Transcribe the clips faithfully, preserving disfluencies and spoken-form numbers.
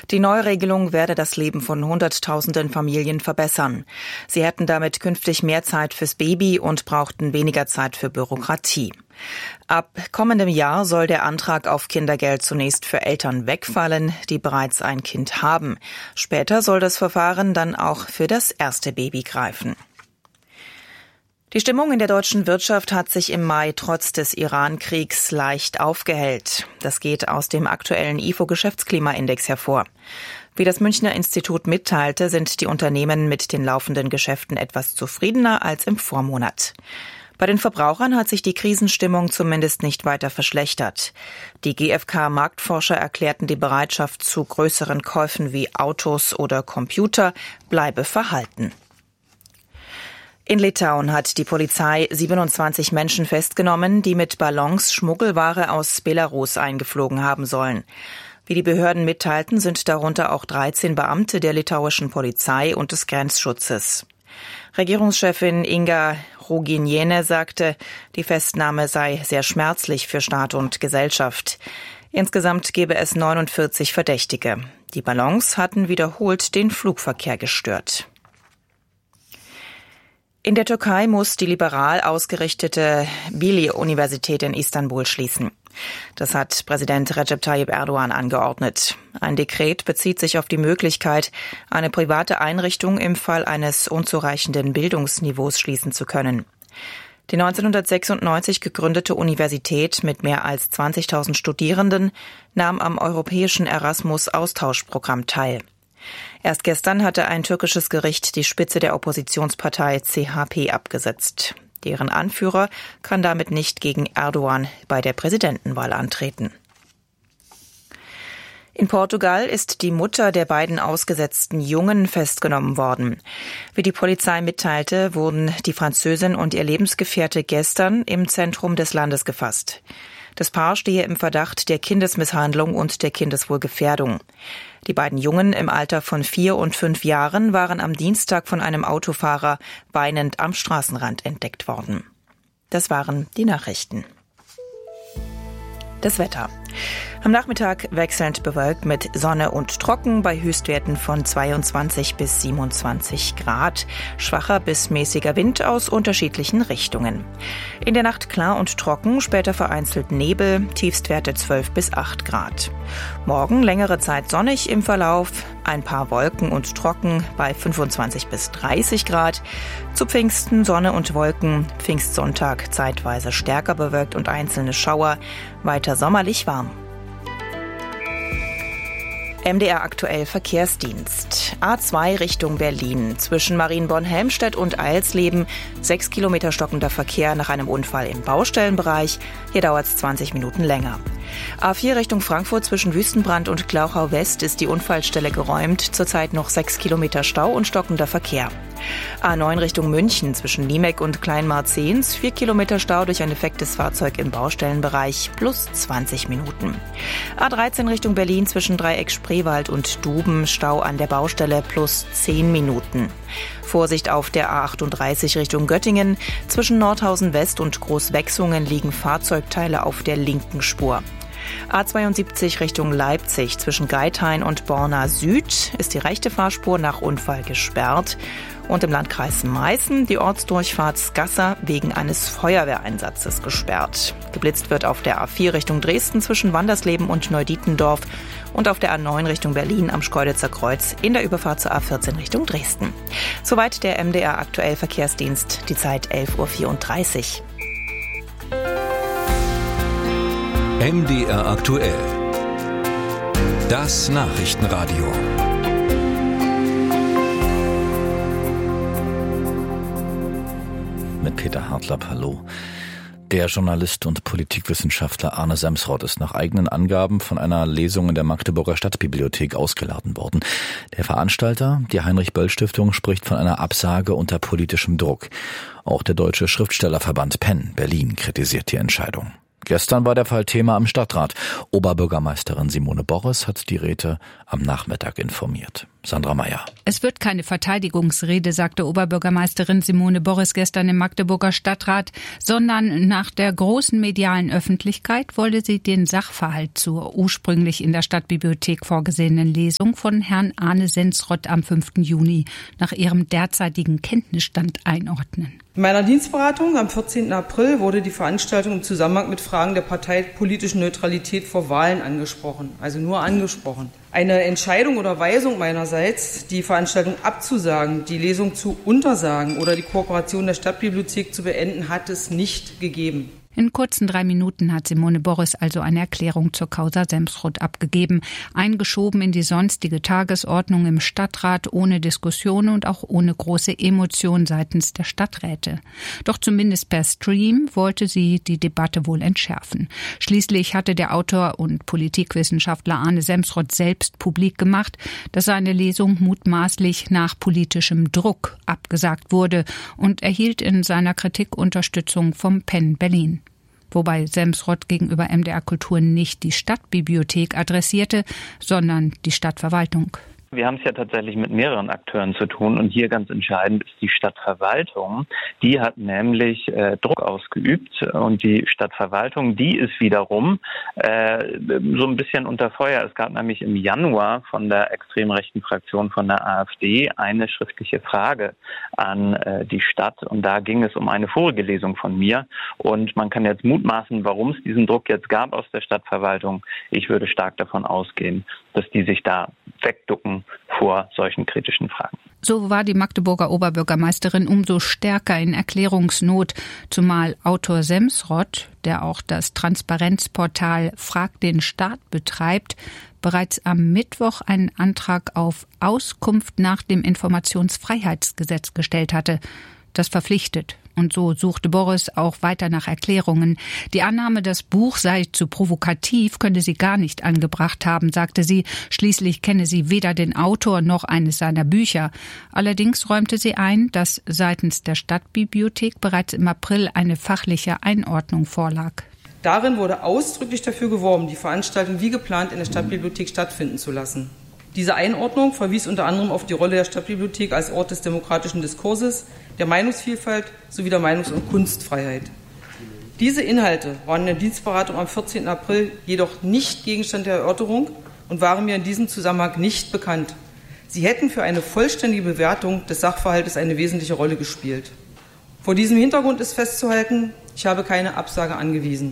Die Neuregelung werde das Leben von Hunderttausenden Familien verbessern. Sie hätten damit künftig mehr Zeit fürs Baby und brauchten weniger Zeit für Bürokratie. Ab kommendem Jahr soll der Antrag auf Kindergeld zunächst für Eltern wegfallen, die bereits ein Kind haben. Später soll das Verfahren dann auch für das erste Baby greifen. Die Stimmung in der deutschen Wirtschaft hat sich im Mai trotz des Iran-Kriegs leicht aufgehellt. Das geht aus dem aktuellen I F O-Geschäftsklimaindex hervor. Wie das Münchner Institut mitteilte, sind die Unternehmen mit den laufenden Geschäften etwas zufriedener als im Vormonat. Bei den Verbrauchern hat sich die Krisenstimmung zumindest nicht weiter verschlechtert. Die G f K-Marktforscher erklärten, die Bereitschaft zu größeren Käufen wie Autos oder Computer bleibe verhalten. In Litauen hat die Polizei siebenundzwanzig Menschen festgenommen, die mit Ballons Schmuggelware aus Belarus eingeflogen haben sollen. Wie die Behörden mitteilten, sind darunter auch dreizehn Beamte der litauischen Polizei und des Grenzschutzes. Regierungschefin Inga Ruginiene sagte, die Festnahme sei sehr schmerzlich für Staat und Gesellschaft. Insgesamt gebe es neunundvierzig Verdächtige. Die Ballons hatten wiederholt den Flugverkehr gestört. In der Türkei muss die liberal ausgerichtete Bilgi-Universität in Istanbul schließen. Das hat Präsident Recep Tayyip Erdogan angeordnet. Ein Dekret bezieht sich auf die Möglichkeit, eine private Einrichtung im Fall eines unzureichenden Bildungsniveaus schließen zu können. Die neunzehnhundertsechsundneunzig gegründete Universität mit mehr als zwanzigtausend Studierenden nahm am europäischen Erasmus-Austauschprogramm teil. Erst gestern hatte ein türkisches Gericht die Spitze der Oppositionspartei C H P abgesetzt. Deren Anführer kann damit nicht gegen Erdogan bei der Präsidentenwahl antreten. In Portugal ist die Mutter der beiden ausgesetzten Jungen festgenommen worden. Wie die Polizei mitteilte, wurden die Französin und ihr Lebensgefährte gestern im Zentrum des Landes gefasst. Das Paar stehe im Verdacht der Kindesmisshandlung und der Kindeswohlgefährdung. Die beiden Jungen im Alter von vier und fünf Jahren waren am Dienstag von einem Autofahrer weinend am Straßenrand entdeckt worden. Das waren die Nachrichten. Das Wetter. Am Nachmittag wechselnd bewölkt mit Sonne und Trocken bei Höchstwerten von zweiundzwanzig bis siebenundzwanzig Grad. Schwacher bis mäßiger Wind aus unterschiedlichen Richtungen. In der Nacht klar und trocken, später vereinzelt Nebel, Tiefstwerte zwölf bis acht Grad. Morgen längere Zeit sonnig im Verlauf, ein paar Wolken und trocken bei fünfundzwanzig bis dreißig Grad. Zu Pfingsten Sonne und Wolken, Pfingstsonntag zeitweise stärker bewölkt und einzelne Schauer, weiter sommerlich warm. M D R aktuell Verkehrsdienst. A zwei Richtung Berlin. Zwischen Marienborn-Helmstedt und Eilsleben. Sechs Kilometer stockender Verkehr nach einem Unfall im Baustellenbereich. Hier dauert es zwanzig Minuten länger. A vier Richtung Frankfurt zwischen Wüstenbrand und Glauchau West ist die Unfallstelle geräumt. Zurzeit noch sechs Kilometer Stau und stockender Verkehr. A neun Richtung München zwischen Liemeck und Kleinmarzens. Vier Kilometer Stau durch ein defektes Fahrzeug im Baustellenbereich. Plus zwanzig Minuten. A dreizehn Richtung Berlin zwischen Dreieck Spreewald und Duben. Stau an der Baustelle plus zehn Minuten. Vorsicht auf der A achtunddreißig Richtung Göttingen. Zwischen Nordhausen West und Großwechsungen liegen Fahrzeugteile auf der linken Spur. A zweiundsiebzig Richtung Leipzig zwischen Geithain und Borna Süd ist die rechte Fahrspur nach Unfall gesperrt. Und im Landkreis Meißen die Ortsdurchfahrt Skasser wegen eines Feuerwehreinsatzes gesperrt. Geblitzt wird auf der A vier Richtung Dresden zwischen Wandersleben und Neudietendorf und auf der A neun Richtung Berlin am Schkeuditzer Kreuz in der Überfahrt zur A vierzehn Richtung Dresden. Soweit der M D R aktuell Verkehrsdienst, die Zeit elf Uhr vierunddreißig. M D R aktuell. Das Nachrichtenradio. Mit Peter Hartlapp, hallo. Der Journalist und Politikwissenschaftler Arne Semsrott ist nach eigenen Angaben von einer Lesung in der Magdeburger Stadtbibliothek ausgeladen worden. Der Veranstalter, die Heinrich-Böll-Stiftung, spricht von einer Absage unter politischem Druck. Auch der Deutsche Schriftstellerverband Penn Berlin kritisiert die Entscheidung. Gestern war der Fall Thema am Stadtrat. Oberbürgermeisterin Simone Boris hat die Räte am Nachmittag informiert. Sandra Meyer. Es wird keine Verteidigungsrede, sagte Oberbürgermeisterin Simone Boris gestern im Magdeburger Stadtrat, sondern nach der großen medialen Öffentlichkeit wolle sie den Sachverhalt zur ursprünglich in der Stadtbibliothek vorgesehenen Lesung von Herrn Arne Sensrott am fünften Juni nach ihrem derzeitigen Kenntnisstand einordnen. In meiner Dienstberatung am vierzehnten April wurde die Veranstaltung im Zusammenhang mit Fragen der parteipolitischen Neutralität vor Wahlen angesprochen, also nur angesprochen. Eine Entscheidung oder Weisung meinerseits, die Veranstaltung abzusagen, die Lesung zu untersagen oder die Kooperation der Stadtbibliothek zu beenden, hat es nicht gegeben. In kurzen drei Minuten hat Simone Boris also eine Erklärung zur Causa Semsrott abgegeben, eingeschoben in die sonstige Tagesordnung im Stadtrat, ohne Diskussion und auch ohne große Emotion seitens der Stadträte. Doch zumindest per Stream wollte sie die Debatte wohl entschärfen. Schließlich hatte der Autor und Politikwissenschaftler Arne Semsrott selbst publik gemacht, dass seine Lesung mutmaßlich nach politischem Druck abgesagt wurde und erhielt in seiner Kritik Unterstützung vom Penn Berlin. Wobei Semsrott gegenüber M D R Kultur nicht die Stadtbibliothek adressierte, sondern die Stadtverwaltung. Wir haben es ja tatsächlich mit mehreren Akteuren zu tun und hier ganz entscheidend ist die Stadtverwaltung. Die hat nämlich äh, Druck ausgeübt und die Stadtverwaltung, die ist wiederum äh, so ein bisschen unter Feuer. Es gab nämlich im Januar von der extrem rechten Fraktion von der AfD eine schriftliche Frage an äh, die Stadt und da ging es um eine vorige Lesung von mir und man kann jetzt mutmaßen, warum es diesen Druck jetzt gab aus der Stadtverwaltung. Ich würde stark davon ausgehen, dass die sich da wegducken vor solchen kritischen Fragen. So war die Magdeburger Oberbürgermeisterin umso stärker in Erklärungsnot, zumal Autor Semsrott, der auch das Transparenzportal Frag den Staat betreibt, bereits am Mittwoch einen Antrag auf Auskunft nach dem Informationsfreiheitsgesetz gestellt hatte. Das verpflichtet. Und so suchte Boris auch weiter nach Erklärungen. Die Annahme, das Buch sei zu provokativ, könne sie gar nicht angebracht haben, sagte sie. Schließlich kenne sie weder den Autor noch eines seiner Bücher. Allerdings räumte sie ein, dass seitens der Stadtbibliothek bereits im April eine fachliche Einordnung vorlag. Darin wurde ausdrücklich dafür geworben, die Veranstaltung wie geplant in der Stadtbibliothek stattfinden zu lassen. Diese Einordnung verwies unter anderem auf die Rolle der Stadtbibliothek als Ort des demokratischen Diskurses, der Meinungsvielfalt sowie der Meinungs- und Kunstfreiheit. Diese Inhalte waren in der Dienstberatung am vierzehnten April jedoch nicht Gegenstand der Erörterung und waren mir in diesem Zusammenhang nicht bekannt. Sie hätten für eine vollständige Bewertung des Sachverhaltes eine wesentliche Rolle gespielt. Vor diesem Hintergrund ist festzuhalten, ich habe keine Absage angewiesen.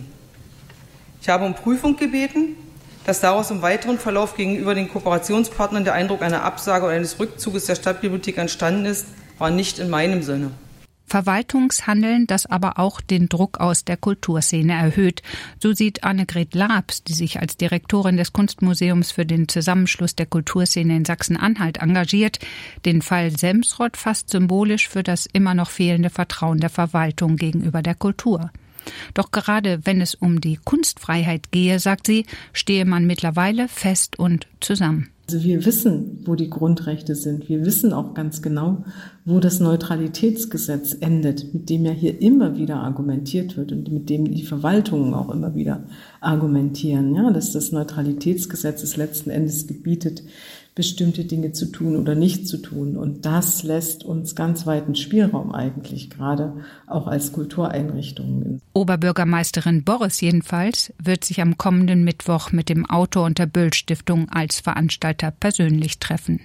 Ich habe um Prüfung gebeten, dass daraus im weiteren Verlauf gegenüber den Kooperationspartnern der Eindruck einer Absage oder eines Rückzuges der Stadtbibliothek entstanden ist, war nicht in meinem Sinne. Verwaltungshandeln, das aber auch den Druck aus der Kulturszene erhöht. So sieht Annegret Labs, die sich als Direktorin des Kunstmuseums für den Zusammenschluss der Kulturszene in Sachsen-Anhalt engagiert, den Fall Semsrott fast symbolisch für das immer noch fehlende Vertrauen der Verwaltung gegenüber der Kultur. Doch gerade wenn es um die Kunstfreiheit gehe, sagt sie, stehe man mittlerweile fest und zusammen. Also wir wissen, wo die Grundrechte sind. Wir wissen auch ganz genau, wo das Neutralitätsgesetz endet, mit dem ja hier immer wieder argumentiert wird und mit dem die Verwaltungen auch immer wieder argumentieren, ja, dass das Neutralitätsgesetz es letzten Endes gebietet, bestimmte Dinge zu tun oder nicht zu tun. Und das lässt uns ganz weiten Spielraum eigentlich, gerade auch als Kultureinrichtungen. Oberbürgermeisterin Boris jedenfalls wird sich am kommenden Mittwoch mit dem Autor und der Böll-Stiftung als Veranstalter persönlich treffen.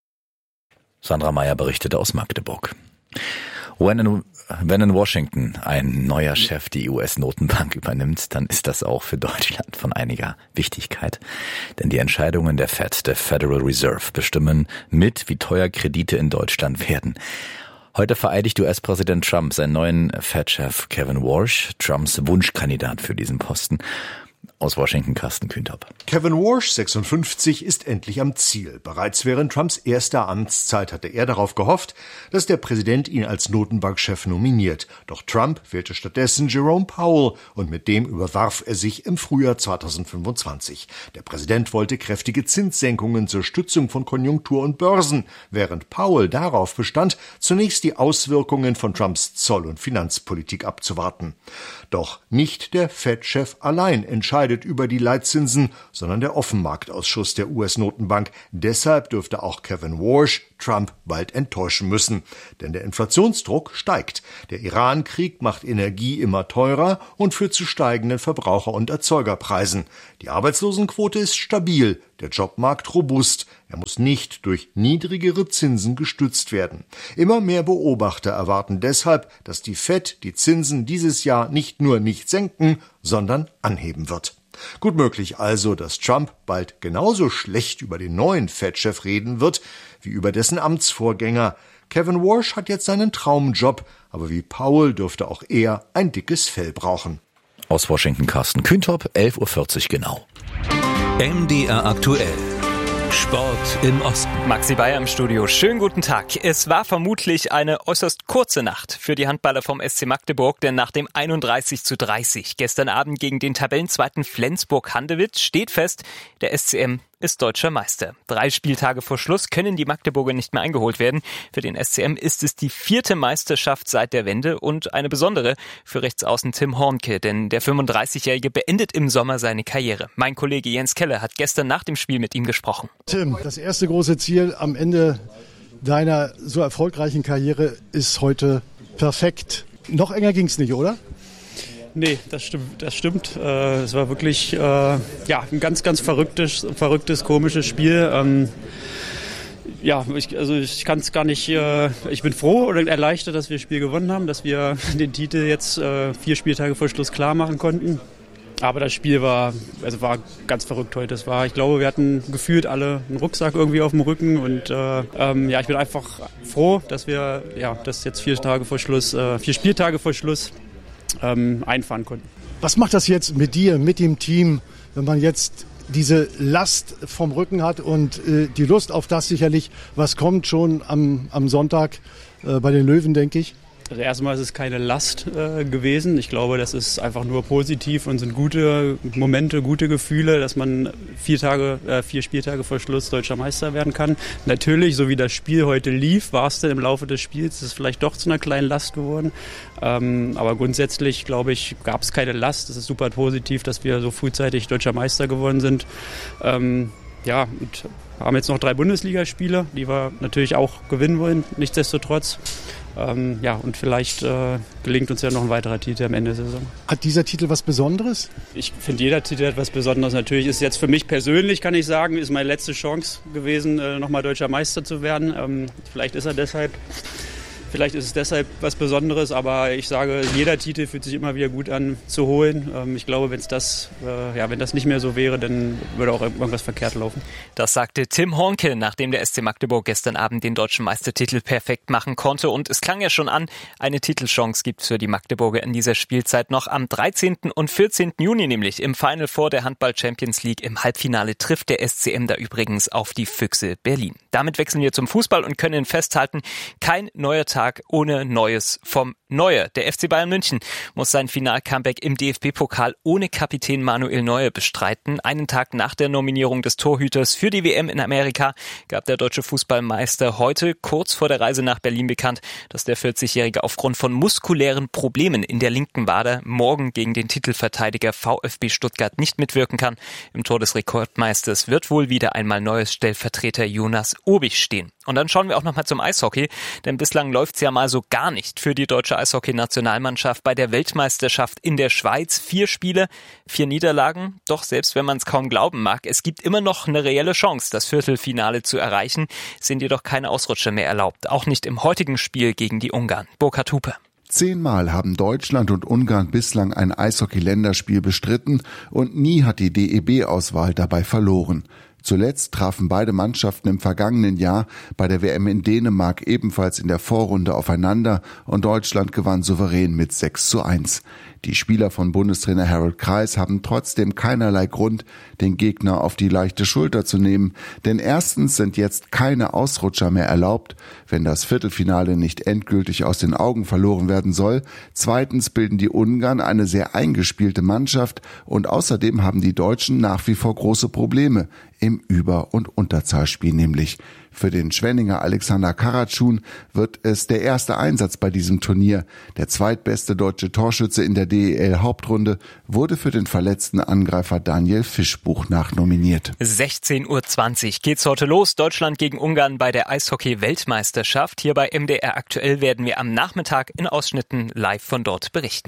Sandra Meyer berichtete aus Magdeburg. When in, wenn in Washington ein neuer Chef die U S-Notenbank übernimmt, dann ist das auch für Deutschland von einiger Wichtigkeit. Denn die Entscheidungen der Fed, der Federal Reserve, bestimmen mit, wie teuer Kredite in Deutschland werden. Heute vereidigt U S-Präsident Trump seinen neuen Fed-Chef Kevin Warsh, Trumps Wunschkandidat für diesen Posten. Aus Washington Carsten Kühntop. Kevin Warsh, sechsundfünfzig, ist endlich am Ziel. Bereits während Trumps erster Amtszeit hatte er darauf gehofft, dass der Präsident ihn als Notenbankchef nominiert. Doch Trump wählte stattdessen Jerome Powell und mit dem überwarf er sich im Frühjahr zweitausendfünfundzwanzig. Der Präsident wollte kräftige Zinssenkungen zur Stützung von Konjunktur und Börsen, während Powell darauf bestand, zunächst die Auswirkungen von Trumps Zoll- und Finanzpolitik abzuwarten. Doch nicht der Fed-Chef allein entscheidet über die Leitzinsen, sondern der Offenmarktausschuss der U S-Notenbank. Deshalb dürfte auch Kevin Warsh Trump bald enttäuschen müssen. Denn der Inflationsdruck steigt. Der Iran-Krieg macht Energie immer teurer und führt zu steigenden Verbraucher- und Erzeugerpreisen. Die Arbeitslosenquote ist stabil, der Jobmarkt robust. Er muss nicht durch niedrigere Zinsen gestützt werden. Immer mehr Beobachter erwarten deshalb, dass die Fed die Zinsen dieses Jahr nicht nur nicht senken, sondern anheben wird. Gut möglich also, dass Trump bald genauso schlecht über den neuen Fed-Chef reden wird, wie über dessen Amtsvorgänger. Kevin Warsh hat jetzt seinen Traumjob, aber wie Powell dürfte auch er ein dickes Fell brauchen. Aus Washington Carsten Kühntop, elf Uhr vierzig genau. M D R aktuell. Sport im Osten. Maxi Bayer im Studio. Schönen guten Tag. Es war vermutlich eine äußerst kurze Nacht für die Handballer vom S C Magdeburg, denn nach dem einunddreißig zu dreißig gestern Abend gegen den Tabellenzweiten Flensburg-Handewitt steht fest, der S C M ist deutscher Meister. Drei Spieltage vor Schluss können die Magdeburger nicht mehr eingeholt werden. Für den S C M ist es die vierte Meisterschaft seit der Wende und eine besondere für Rechtsaußen Tim Hornke, denn der fünfunddreißigjährige beendet im Sommer seine Karriere. Mein Kollege Jens Keller hat gestern nach dem Spiel mit ihm gesprochen. Tim, das erste große Ziel am Ende deiner so erfolgreichen Karriere ist heute perfekt. Noch enger ging's nicht, oder? Nee, das stimmt. Das stimmt. Äh, es war wirklich äh, ja, ein ganz, ganz verrücktes, verrücktes, komisches Spiel. Ähm, ja, ich, also ich kann es gar nicht. Äh, ich bin froh oder erleichtert, dass wir das Spiel gewonnen haben, dass wir den Titel jetzt äh, vier Spieltage vor Schluss klar machen konnten. Aber das Spiel war, also war ganz verrückt heute. Es war, ich glaube, wir hatten gefühlt alle einen Rucksack irgendwie auf dem Rücken und äh, ähm, ja, ich bin einfach froh, dass wir ja, das jetzt vier Tage vor Schluss, äh, vier Spieltage vor Schluss Ähm, einfahren konnten. Was macht das jetzt mit dir, mit dem Team, wenn man jetzt diese Last vom Rücken hat und äh, die Lust auf das sicherlich, was kommt schon am, am Sonntag äh, bei den Löwen, denke ich? Also erstmal ist es keine Last äh, gewesen. Ich glaube, das ist einfach nur positiv und sind gute Momente, gute Gefühle, dass man vier Tage, äh, vier Spieltage vor Schluss deutscher Meister werden kann. Natürlich, so wie das Spiel heute lief, war es dann im Laufe des Spiels, ist es vielleicht doch zu einer kleinen Last geworden. Ähm, aber grundsätzlich, glaube ich, gab es keine Last. Es ist super positiv, dass wir so frühzeitig deutscher Meister geworden sind. Ähm, ja, und haben jetzt noch drei Bundesligaspiele, die wir natürlich auch gewinnen wollen, nichtsdestotrotz. Ähm, ja, und vielleicht äh, gelingt uns ja noch ein weiterer Titel am Ende der Saison. Hat dieser Titel was Besonderes? Ich finde, jeder Titel hat was Besonderes. Natürlich ist jetzt für mich persönlich, kann ich sagen, ist meine letzte Chance gewesen, äh, nochmal deutscher Meister zu werden. Ähm, vielleicht ist er deshalb... Vielleicht ist es deshalb was Besonderes, aber ich sage, jeder Titel fühlt sich immer wieder gut an zu holen. Ich glaube, wenn es das, äh, ja, wenn das nicht mehr so wäre, dann würde auch irgendwas verkehrt laufen. Das sagte Tim Hornke, nachdem der S C Magdeburg gestern Abend den deutschen Meistertitel perfekt machen konnte. Und es klang ja schon an, eine Titelchance gibt es für die Magdeburger in dieser Spielzeit noch am dreizehnten und vierzehnten Juni, nämlich im Final Four der Handball Champions League. Im Halbfinale trifft der S C M da übrigens auf die Füchse Berlin. Damit wechseln wir zum Fußball und können festhalten, kein neuer Tag ohne Neues vom Neuer. Der F C Bayern München muss sein Final-Comeback im D F B-Pokal ohne Kapitän Manuel Neuer bestreiten. Einen Tag nach der Nominierung des Torhüters für die W M in Amerika gab der deutsche Fußballmeister heute kurz vor der Reise nach Berlin bekannt, dass der vierzigjährige aufgrund von muskulären Problemen in der linken Wade morgen gegen den Titelverteidiger VfB Stuttgart nicht mitwirken kann. Im Tor des Rekordmeisters wird wohl wieder einmal neues Stellvertreter Jonas Obich stehen. Und dann schauen wir auch noch mal zum Eishockey, denn bislang läuft's ja mal so gar nicht für die deutsche Eishockey-Nationalmannschaft bei der Weltmeisterschaft in der Schweiz. Vier Spiele, vier Niederlagen. Doch selbst wenn man es kaum glauben mag, es gibt immer noch eine reelle Chance, das Viertelfinale zu erreichen, sind jedoch keine Ausrutscher mehr erlaubt. Auch nicht im heutigen Spiel gegen die Ungarn. Burkhard Hupe. Zehnmal haben Deutschland und Ungarn bislang ein Eishockey-Länderspiel bestritten und nie hat die D E B-Auswahl dabei verloren. Zuletzt trafen beide Mannschaften im vergangenen Jahr bei der W M in Dänemark ebenfalls in der Vorrunde aufeinander und Deutschland gewann souverän mit sechs zu eins. Die Spieler von Bundestrainer Harold Kreis haben trotzdem keinerlei Grund, den Gegner auf die leichte Schulter zu nehmen, denn erstens sind jetzt keine Ausrutscher mehr erlaubt, wenn das Viertelfinale nicht endgültig aus den Augen verloren werden soll. Zweitens bilden die Ungarn eine sehr eingespielte Mannschaft und außerdem haben die Deutschen nach wie vor große Probleme im Über- und Unterzahlspiel nämlich. Für den Schwenninger Alexander Karatschun wird es der erste Einsatz bei diesem Turnier. Der zweitbeste deutsche Torschütze in der D E L-Hauptrunde wurde für den verletzten Angreifer Daniel Fischbuch nachnominiert. sechzehn Uhr zwanzig geht's heute los. Deutschland gegen Ungarn bei der Eishockey-Weltmeisterschaft. Hier bei M D R aktuell werden wir am Nachmittag in Ausschnitten live von dort berichten.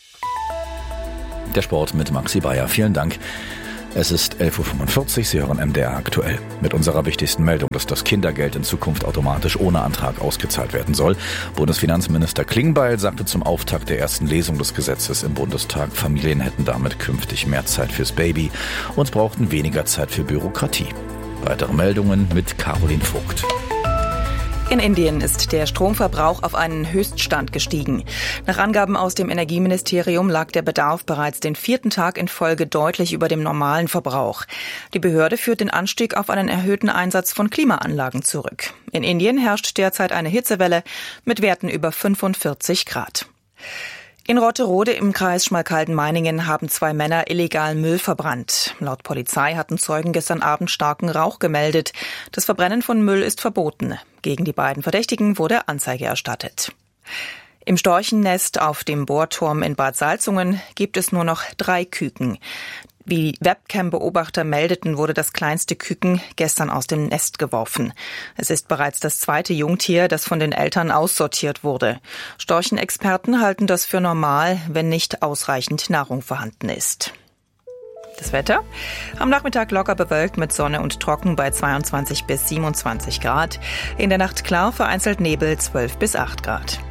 Der Sport mit Maxi Bayer. Vielen Dank. Es ist elf Uhr fünfundvierzig, Sie hören M D R aktuell. Mit unserer wichtigsten Meldung, dass das Kindergeld in Zukunft automatisch ohne Antrag ausgezahlt werden soll. Bundesfinanzminister Klingbeil sagte zum Auftakt der ersten Lesung des Gesetzes im Bundestag, Familien hätten damit künftig mehr Zeit fürs Baby und brauchten weniger Zeit für Bürokratie. Weitere Meldungen mit Caroline Vogt. In Indien ist der Stromverbrauch auf einen Höchststand gestiegen. Nach Angaben aus dem Energieministerium lag der Bedarf bereits den vierten Tag in Folge deutlich über dem normalen Verbrauch. Die Behörde führt den Anstieg auf einen erhöhten Einsatz von Klimaanlagen zurück. In Indien herrscht derzeit eine Hitzewelle mit Werten über fünfundvierzig Grad. In Rotterode im Kreis Schmalkalden-Meiningen haben zwei Männer illegal Müll verbrannt. Laut Polizei hatten Zeugen gestern Abend starken Rauch gemeldet. Das Verbrennen von Müll ist verboten. Gegen die beiden Verdächtigen wurde Anzeige erstattet. Im Storchennest auf dem Bohrturm in Bad Salzungen gibt es nur noch drei Küken. Wie Webcam-Beobachter meldeten, wurde das kleinste Küken gestern aus dem Nest geworfen. Es ist bereits das zweite Jungtier, das von den Eltern aussortiert wurde. Storchenexperten halten das für normal, wenn nicht ausreichend Nahrung vorhanden ist. Das Wetter? Am Nachmittag locker bewölkt mit Sonne und trocken bei zweiundzwanzig bis siebenundzwanzig Grad. In der Nacht klar, vereinzelt Nebel zwölf bis acht Grad.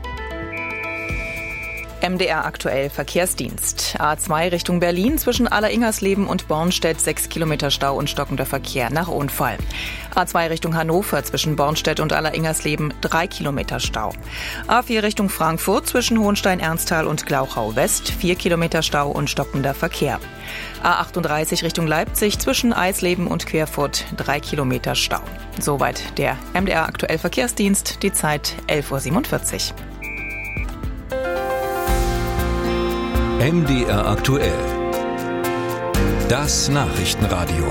M D R aktuell Verkehrsdienst. A zwei Richtung Berlin zwischen Aller-Ingersleben und Bornstedt sechs Kilometer Stau und stockender Verkehr nach Unfall. A zwei Richtung Hannover zwischen Bornstedt und Aller-Ingersleben drei Kilometer Stau. A vier Richtung Frankfurt zwischen Hohenstein-Ernsthal und Glauchau West vier Kilometer Stau und stockender Verkehr. A achtunddreißig Richtung Leipzig zwischen Eisleben und Querfurt drei Kilometer Stau. Soweit der M D R aktuell Verkehrsdienst. Die Zeit elf Uhr siebenundvierzig. M D R aktuell. Das Nachrichtenradio.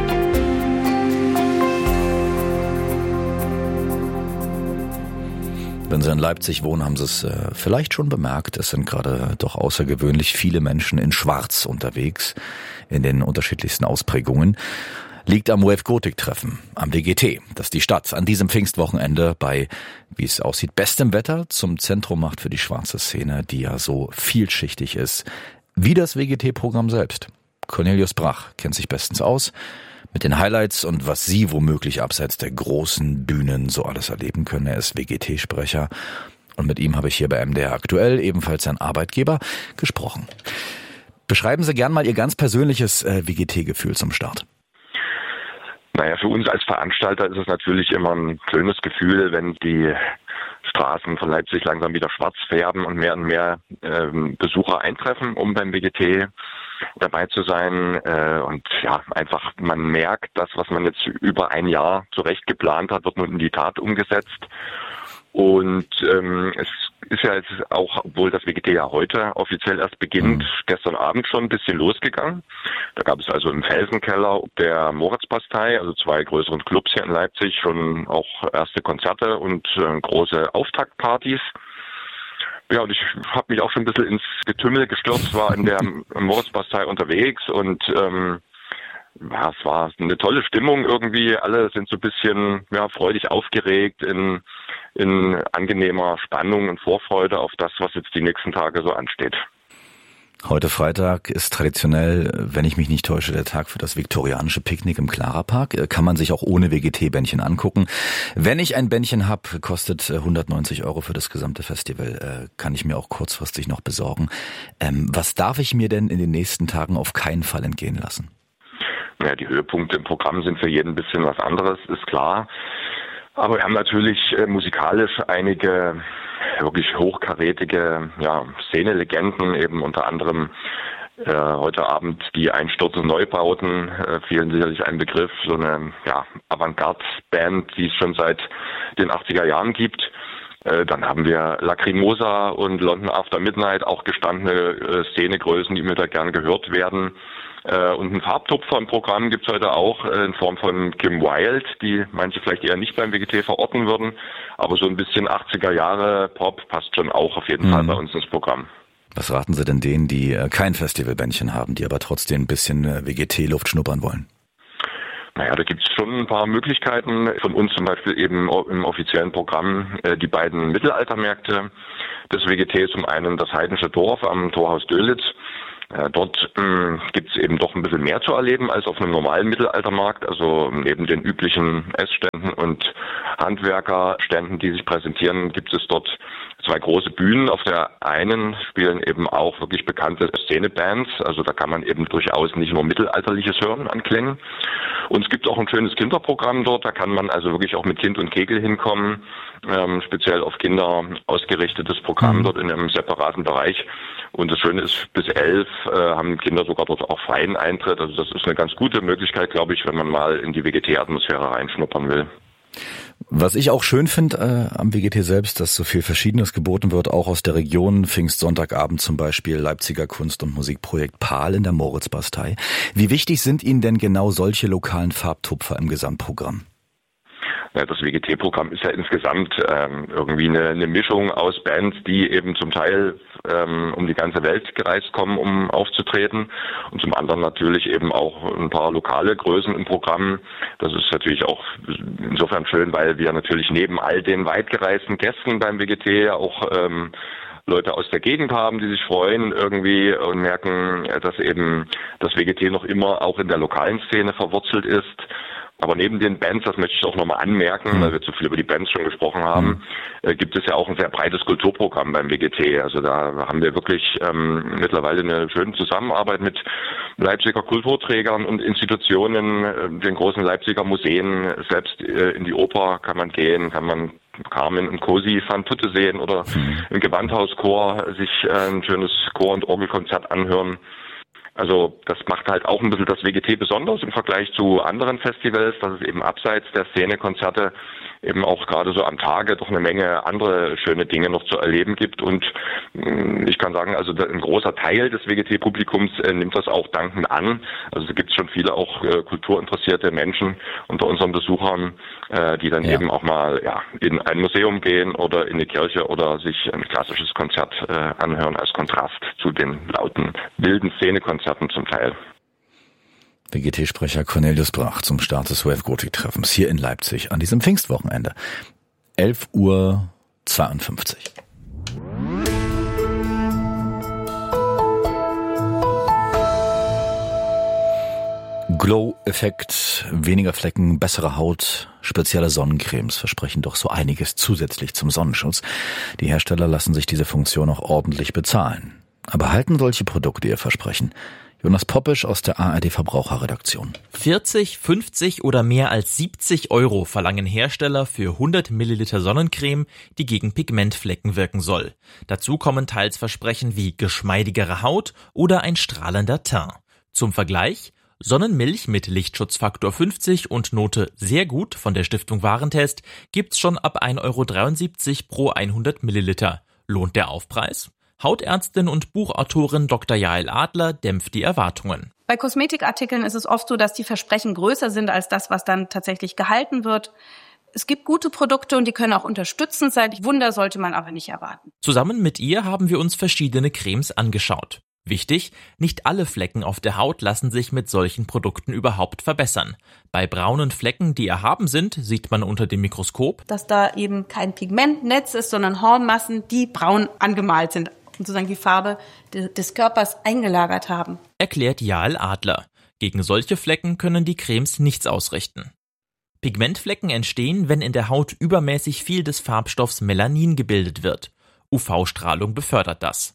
Wenn Sie in Leipzig wohnen, haben Sie es äh, vielleicht schon bemerkt. Es sind gerade doch außergewöhnlich viele Menschen in Schwarz unterwegs, in den unterschiedlichsten Ausprägungen. Liegt am Wave Gothic Treffen, am W G T, das die Stadt an diesem Pfingstwochenende bei, wie es aussieht, bestem Wetter zum Zentrum macht für die schwarze Szene, die ja so vielschichtig ist, wie das W G T-Programm selbst. Cornelius Brach kennt sich bestens aus mit den Highlights und was Sie womöglich abseits der großen Bühnen so alles erleben können. Er ist W G T-Sprecher und mit ihm habe ich hier bei M D R aktuell, ebenfalls sein Arbeitgeber, gesprochen. Beschreiben Sie gern mal Ihr ganz persönliches äh, W G T-Gefühl zum Start. Naja, für uns als Veranstalter ist es natürlich immer ein schönes Gefühl, wenn die Straßen von Leipzig langsam wieder schwarz färben und mehr und mehr ähm, Besucher eintreffen, um beim W G T dabei zu sein. Äh, und ja, einfach man merkt, das, was man jetzt über ein Jahr zurecht geplant hat, wird nun in die Tat umgesetzt. Und ähm, es ist ja jetzt auch, obwohl das W G T ja heute offiziell erst beginnt, mhm. gestern Abend schon ein bisschen losgegangen. Da gab es also im Felsenkeller der Moritzbastei, also zwei größeren Clubs hier in Leipzig, schon auch erste Konzerte und äh, große Auftaktpartys. Ja, und ich habe mich auch schon ein bisschen ins Getümmel gestürzt, war in der Moritzbastei unterwegs und ähm, ja, es war eine tolle Stimmung irgendwie. Alle sind so ein bisschen ja, freudig aufgeregt in, in angenehmer Spannung und Vorfreude auf das, was jetzt die nächsten Tage so ansteht. Heute Freitag ist traditionell, wenn ich mich nicht täusche, der Tag für das viktorianische Picknick im Clara-Park. Kann man sich auch ohne W G T-Bändchen angucken. Wenn ich ein Bändchen habe, kostet hundertneunzig Euro für das gesamte Festival. Kann ich mir auch kurzfristig noch besorgen. Was darf ich mir denn in den nächsten Tagen auf keinen Fall entgehen lassen? Ja, die Höhepunkte im Programm sind für jeden ein bisschen was anderes, ist klar. Aber wir haben natürlich äh, musikalisch einige wirklich hochkarätige ja, Szenelegenden, eben unter anderem äh, heute Abend die Einstürze Neubauten, äh, vielen sicherlich ein Begriff, so eine ja, Avantgarde-Band, die es schon seit den achtziger Jahren gibt. Äh, dann haben wir Lacrimosa und London After Midnight, auch gestandene äh, Szenegrößen, die immer da gern gehört werden. Äh, und einen Farbtupfer im Programm gibt's heute auch äh, in Form von Kim Wilde, die manche vielleicht eher nicht beim W G T verorten würden, aber so ein bisschen achtziger Jahre Pop passt schon auch auf jeden mhm. Fall bei uns ins Programm. Was raten Sie denn denen, die äh, kein Festivalbändchen haben, die aber trotzdem ein bisschen äh, W G T-Luft schnuppern wollen? Naja, da gibt's schon ein paar Möglichkeiten. Von uns zum Beispiel eben im offiziellen Programm äh, die beiden Mittelaltermärkte des W G T. Zum einen das Heidensche Dorf am Torhaus Dölitz. Äh, dort ähm, gibt's eben doch ein bisschen mehr zu erleben als auf einem normalen Mittelaltermarkt. Also neben den üblichen Essständen und Handwerkerständen, die sich präsentieren, gibt es dort zwei große Bühnen. Auf der einen spielen eben auch wirklich bekannte Szenebands. Also da kann man eben durchaus nicht nur Mittelalterliches hören an Klängen. Und es gibt auch ein schönes Kinderprogramm dort. Da kann man also wirklich auch mit Kind und Kegel hinkommen. Ähm, speziell auf Kinder ausgerichtetes Programm dort in einem separaten Bereich. Und das Schöne ist, bis elf äh, haben Kinder sogar dort auch freien Eintritt. Also das ist eine ganz gute Möglichkeit, glaube ich, wenn man mal in die W G T-Atmosphäre reinschnuppern will. Was ich auch schön finde äh, am W G T selbst, dass so viel Verschiedenes geboten wird, auch aus der Region. Pfingstsonntagabend zum Beispiel, Leipziger Kunst- und Musikprojekt Pahl in der Moritzbastei. Wie wichtig sind Ihnen denn genau solche lokalen Farbtupfer im Gesamtprogramm? Ja, das W G T-Programm ist ja insgesamt ähm, irgendwie eine, eine Mischung aus Bands, die eben zum Teil ähm, um die ganze Welt gereist kommen, um aufzutreten, und zum anderen natürlich eben auch ein paar lokale Größen im Programm. Das ist natürlich auch insofern schön, weil wir natürlich neben all den weit gereisten Gästen beim W G T auch ähm, Leute aus der Gegend haben, die sich freuen irgendwie und merken, dass eben das W G T noch immer auch in der lokalen Szene verwurzelt ist. Aber neben den Bands, das möchte ich auch nochmal anmerken, weil wir zu viel über die Bands schon gesprochen haben, äh, gibt es ja auch ein sehr breites Kulturprogramm beim W G T. Also da haben wir wirklich ähm, mittlerweile eine schöne Zusammenarbeit mit Leipziger Kulturträgern und Institutionen, äh, den großen Leipziger Museen. Selbst äh, in die Oper kann man gehen, kann man Carmen und Cosi van Putte sehen oder im Gewandhauschor sich äh, ein schönes Chor- und Orgelkonzert anhören. Also das macht halt auch ein bisschen das W G T besonders im Vergleich zu anderen Festivals, dass es eben abseits der Szenekonzerte eben auch gerade so am Tage doch eine Menge andere schöne Dinge noch zu erleben gibt. Und ich kann sagen, also ein großer Teil des W G T-Publikums äh, nimmt das auch dankend an. Also es gibt schon viele auch äh, kulturinteressierte Menschen unter unseren Besuchern, äh, die dann ja. eben auch mal ja in ein Museum gehen oder in eine Kirche oder sich ein klassisches Konzert äh, anhören als Kontrast zu den lauten, wilden Szenekonzerten zum Teil. W G T-Sprecher Cornelius Brach zum Start des Wave Gotik-Treffens hier in Leipzig an diesem Pfingstwochenende. elf Uhr zweiundfünfzig. Glow-Effekt, weniger Flecken, bessere Haut, spezielle Sonnencremes versprechen doch so einiges zusätzlich zum Sonnenschutz. Die Hersteller lassen sich diese Funktion auch ordentlich bezahlen. Aber halten solche Produkte ihr Versprechen? Jonas Poppisch aus der A R D Verbraucherredaktion. vierzig, fünfzig oder mehr als siebzig Euro verlangen Hersteller für hundert Milliliter Sonnencreme, die gegen Pigmentflecken wirken soll. Dazu kommen teils Versprechen wie geschmeidigere Haut oder ein strahlender Teint. Zum Vergleich: Sonnenmilch mit Lichtschutzfaktor fünfzig und Note sehr gut von der Stiftung Warentest gibt's schon ab ein Euro dreiundsiebzig pro hundert Milliliter. Lohnt der Aufpreis? Hautärztin und Buchautorin Doktor Jael Adler dämpft die Erwartungen. Bei Kosmetikartikeln ist es oft so, dass die Versprechen größer sind als das, was dann tatsächlich gehalten wird. Es gibt gute Produkte und die können auch unterstützend sein. Wunder sollte man aber nicht erwarten. Zusammen mit ihr haben wir uns verschiedene Cremes angeschaut. Wichtig, nicht alle Flecken auf der Haut lassen sich mit solchen Produkten überhaupt verbessern. Bei braunen Flecken, die erhaben sind, sieht man unter dem Mikroskop, dass da eben kein Pigmentnetz ist, sondern Hornmassen, die braun angemalt sind und sozusagen die Farbe des Körpers eingelagert haben. Erklärt Jael Adler. Gegen solche Flecken können die Cremes nichts ausrichten. Pigmentflecken entstehen, wenn in der Haut übermäßig viel des Farbstoffs Melanin gebildet wird. U V-Strahlung befördert das.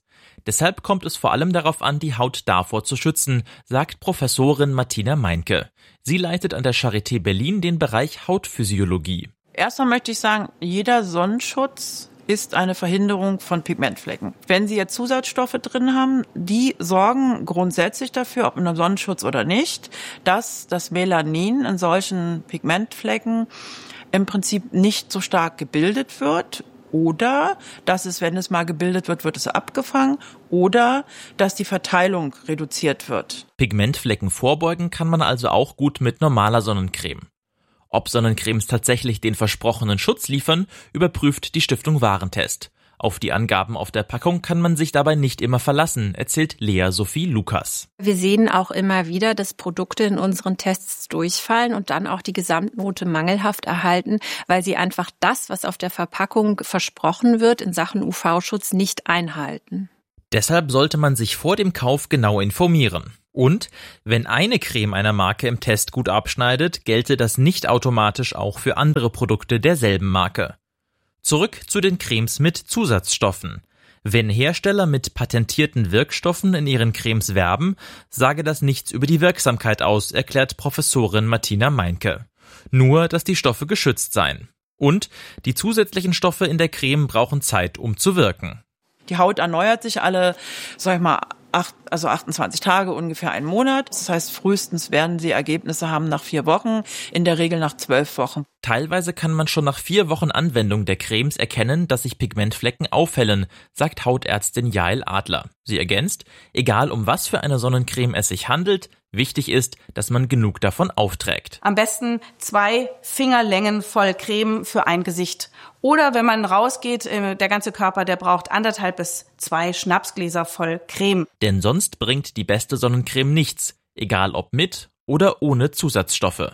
Deshalb kommt es vor allem darauf an, die Haut davor zu schützen, sagt Professorin Martina Meinke. Sie leitet an der Charité Berlin den Bereich Hautphysiologie. Erstmal möchte ich sagen, jeder Sonnenschutz ist eine Verhinderung von Pigmentflecken. Wenn Sie jetzt Zusatzstoffe drin haben, die sorgen grundsätzlich dafür, ob in einem Sonnenschutz oder nicht, dass das Melanin in solchen Pigmentflecken im Prinzip nicht so stark gebildet wird. Oder dass es, wenn es mal gebildet wird, wird es abgefangen. Oder dass die Verteilung reduziert wird. Pigmentflecken vorbeugen kann man also auch gut mit normaler Sonnencreme. Ob Sonnencremes tatsächlich den versprochenen Schutz liefern, überprüft die Stiftung Warentest. Auf die Angaben auf der Packung kann man sich dabei nicht immer verlassen, erzählt Lea Sophie Lukas. Wir sehen auch immer wieder, dass Produkte in unseren Tests durchfallen und dann auch die Gesamtnote mangelhaft erhalten, weil sie einfach das, was auf der Verpackung versprochen wird, in Sachen U V-Schutz nicht einhalten. Deshalb sollte man sich vor dem Kauf genau informieren. Und wenn eine Creme einer Marke im Test gut abschneidet, gelte das nicht automatisch auch für andere Produkte derselben Marke. Zurück zu den Cremes mit Zusatzstoffen. Wenn Hersteller mit patentierten Wirkstoffen in ihren Cremes werben, sage das nichts über die Wirksamkeit aus, erklärt Professorin Martina Meinke. Nur, dass die Stoffe geschützt seien. Und die zusätzlichen Stoffe in der Creme brauchen Zeit, um zu wirken. Die Haut erneuert sich alle, sag ich mal, acht, also achtundzwanzig Tage, ungefähr einen Monat. Das heißt, frühestens werden Sie Ergebnisse haben nach vier Wochen, in der Regel nach zwölf Wochen. Teilweise kann man schon nach vier Wochen Anwendung der Cremes erkennen, dass sich Pigmentflecken aufhellen, sagt Hautärztin Jael Adler. Sie ergänzt, egal um was für eine Sonnencreme es sich handelt, wichtig ist, dass man genug davon aufträgt. Am besten zwei Fingerlängen voll Creme für ein Gesicht. Oder wenn man rausgeht, der ganze Körper, der braucht anderthalb bis zwei Schnapsgläser voll Creme. Denn sonst bringt die beste Sonnencreme nichts, egal ob mit oder ohne Zusatzstoffe.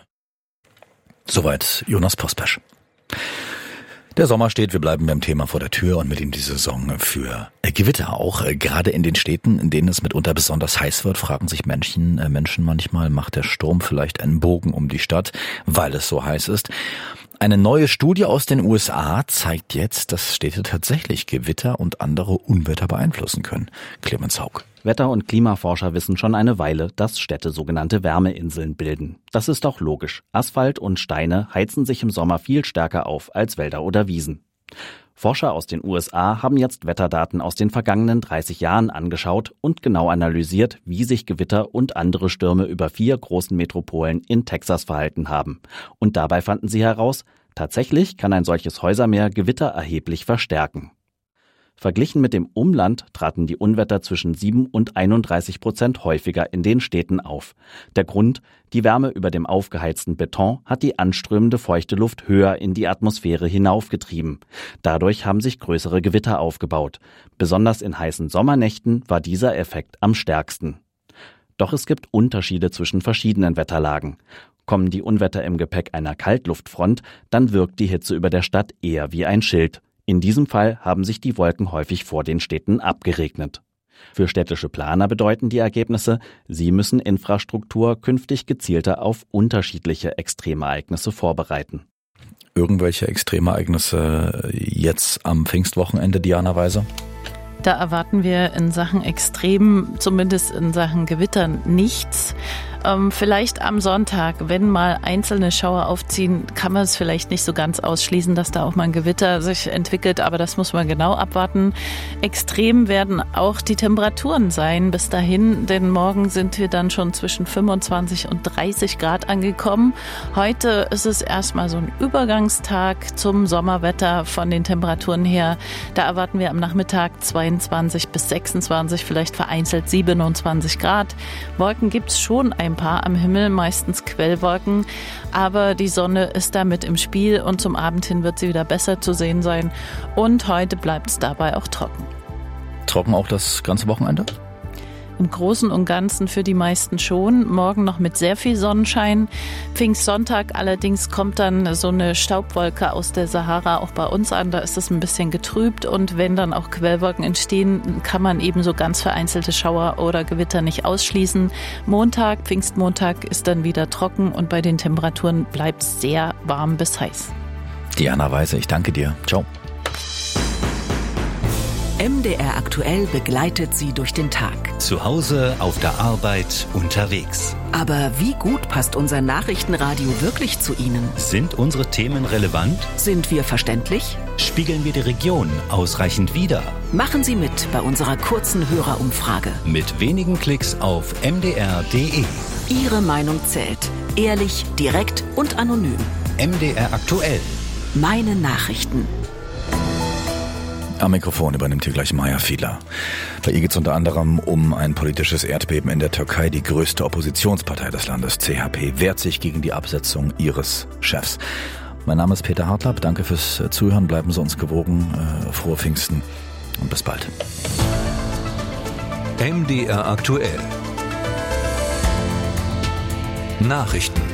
Soweit Jonas Pospesch. Der Sommer steht, wir bleiben beim Thema vor der Tür und mit ihm die Saison für Gewitter auch. Gerade in den Städten, in denen es mitunter besonders heiß wird, fragen sich Menschen, äh, Menschen manchmal, macht der Sturm vielleicht einen Bogen um die Stadt, weil es so heiß ist? Eine neue Studie aus den U S A zeigt jetzt, dass Städte tatsächlich Gewitter und andere Unwetter beeinflussen können. Clemens Haug. Wetter- und Klimaforscher wissen schon eine Weile, dass Städte sogenannte Wärmeinseln bilden. Das ist auch logisch. Asphalt und Steine heizen sich im Sommer viel stärker auf als Wälder oder Wiesen. Forscher aus den U S A haben jetzt Wetterdaten aus den vergangenen dreißig Jahren angeschaut und genau analysiert, wie sich Gewitter und andere Stürme über vier großen Metropolen in Texas verhalten haben. Und dabei fanden sie heraus, tatsächlich kann ein solches Häusermeer Gewitter erheblich verstärken. Verglichen mit dem Umland traten die Unwetter zwischen sieben und einunddreißig Prozent häufiger in den Städten auf. Der Grund: Die Wärme über dem aufgeheizten Beton hat die anströmende feuchte Luft höher in die Atmosphäre hinaufgetrieben. Dadurch haben sich größere Gewitter aufgebaut. Besonders in heißen Sommernächten war dieser Effekt am stärksten. Doch es gibt Unterschiede zwischen verschiedenen Wetterlagen. Kommen die Unwetter im Gepäck einer Kaltluftfront, dann wirkt die Hitze über der Stadt eher wie ein Schild. In diesem Fall haben sich die Wolken häufig vor den Städten abgeregnet. Für städtische Planer bedeuten die Ergebnisse, sie müssen Infrastruktur künftig gezielter auf unterschiedliche Extremereignisse vorbereiten. Irgendwelche Extremereignisse jetzt am Pfingstwochenende, Diana Weiser? Da erwarten wir in Sachen Extrem, zumindest in Sachen Gewitter, nichts. Ähm, vielleicht am Sonntag, wenn mal einzelne Schauer aufziehen, kann man es vielleicht nicht so ganz ausschließen, dass da auch mal ein Gewitter sich entwickelt, aber das muss man genau abwarten. Extrem werden auch die Temperaturen sein bis dahin, denn morgen sind wir dann schon zwischen fünfundzwanzig und dreißig Grad angekommen. Heute ist es erstmal so ein Übergangstag zum Sommerwetter von den Temperaturen her. Da erwarten wir am Nachmittag zweiundzwanzig bis sechsundzwanzig, vielleicht vereinzelt siebenundzwanzig Grad. Wolken gibt's schon ein paar am Himmel, meistens Quellwolken, aber die Sonne ist da mit im Spiel und zum Abend hin wird sie wieder besser zu sehen sein und heute bleibt es dabei auch trocken. Trocken auch das ganze Wochenende? Im Großen und Ganzen für die meisten schon. Morgen noch mit sehr viel Sonnenschein. Pfingstsonntag allerdings kommt dann so eine Staubwolke aus der Sahara auch bei uns an. Da ist es ein bisschen getrübt und wenn dann auch Quellwolken entstehen, kann man eben so ganz vereinzelte Schauer oder Gewitter nicht ausschließen. Montag, Pfingstmontag ist dann wieder trocken und bei den Temperaturen bleibt es sehr warm bis heiß. Diana Weiser, ich danke dir. Ciao. M D R aktuell begleitet Sie durch den Tag. Zu Hause, auf der Arbeit, unterwegs. Aber wie gut passt unser Nachrichtenradio wirklich zu Ihnen? Sind unsere Themen relevant? Sind wir verständlich? Spiegeln wir die Region ausreichend wider? Machen Sie mit bei unserer kurzen Hörerumfrage. Mit wenigen Klicks auf m d r punkt d e. Ihre Meinung zählt. Ehrlich, direkt und anonym. M D R aktuell. Meine Nachrichten. Am Mikrofon übernimmt hier gleich Maya Fiedler. Bei ihr geht es unter anderem um ein politisches Erdbeben in der Türkei. Die größte Oppositionspartei des Landes, C H P, wehrt sich gegen die Absetzung ihres Chefs. Mein Name ist Peter Hartlapp. Danke fürs Zuhören. Bleiben Sie uns gewogen. Äh, frohe Pfingsten und bis bald. M D R aktuell. Nachrichten.